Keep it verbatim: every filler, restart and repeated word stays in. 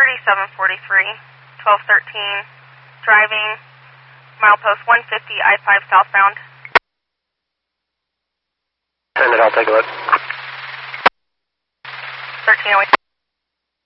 thirty-seven forty-three, twelve thirteen, driving, milepost one fifty, I five southbound. Send it, I'll take a look. thirteen oh eight.